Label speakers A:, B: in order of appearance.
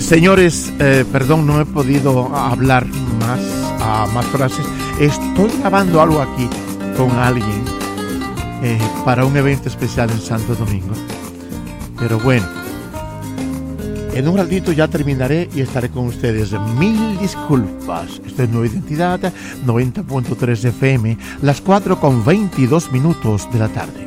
A: Señores, perdón, no he podido hablar más frases. Estoy grabando algo aquí con alguien para un evento especial en Santo Domingo. Pero bueno, en un ratito ya terminaré y estaré con ustedes. Mil disculpas. Esto es Nueva Identidad, 90.3 FM, las 4:22 de la tarde.